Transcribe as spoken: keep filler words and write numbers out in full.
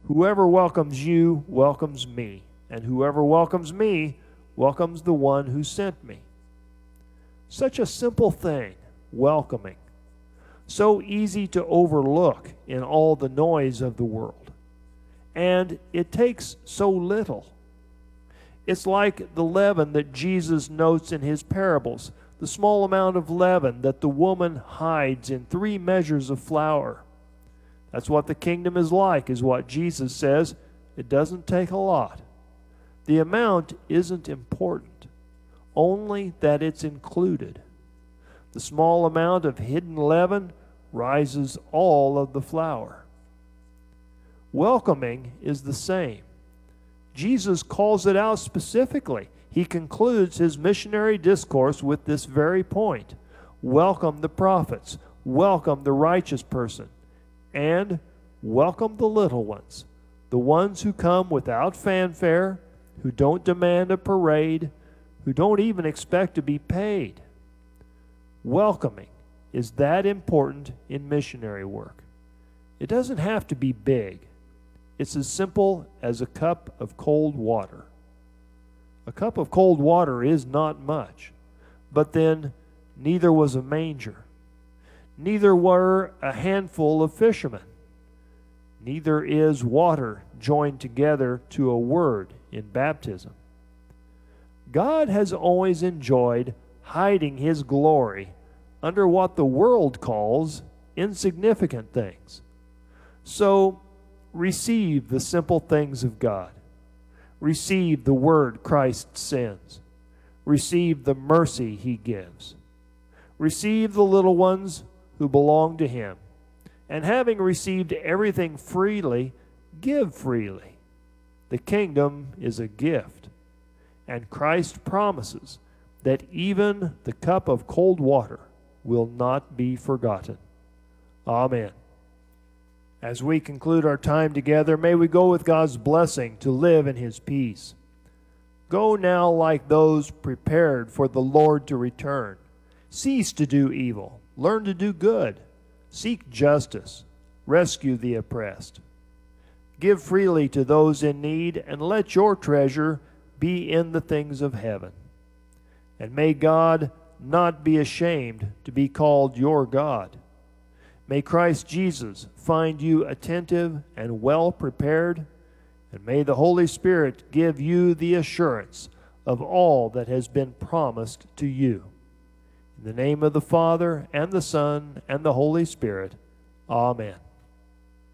Whoever welcomes you welcomes me, and whoever welcomes me welcomes the one who sent me. Such a simple thing, welcoming. So easy to overlook in all the noise of the world. And it takes so little. It's like the leaven that Jesus notes in his parables, the small amount of leaven that the woman hides in three measures of flour. That's what the kingdom is like, is what Jesus says. It doesn't take a lot. The amount isn't important, only that it's included. The small amount of hidden leaven rises all of the flour. Welcoming is the same. Jesus calls it out specifically. He concludes his missionary discourse with this very point. Welcome the prophets, welcome the righteous person, and welcome the little ones, the ones who come without fanfare, who don't demand a parade, who don't even expect to be paid. Welcoming is that important in missionary work. It doesn't have to be big. It's as simple as a cup of cold water. A cup of cold water is not much, but then neither was a manger. Neither were a handful of fishermen. Neither is water joined together to a word in baptism. God has always enjoyed hiding his glory under what the world calls insignificant things. So, receive the simple things of God. Receive the word Christ sends. Receive the mercy he gives. Receive the little ones who belong to him. And having received everything freely, give freely. The kingdom is a gift. And Christ promises that even the cup of cold water will not be forgotten. Amen. As we conclude our time together, may we go with God's blessing to live in his peace. Go now like those prepared for the Lord to return. Cease to do evil. Learn to do good. Seek justice. Rescue the oppressed. Give freely to those in need, and let your treasure be in the things of heaven. And may God not be ashamed to be called your God. May Christ Jesus find you attentive and well prepared, and may the Holy Spirit give you the assurance of all that has been promised to you. In the name of the Father, and the Son, and the Holy Spirit, Amen.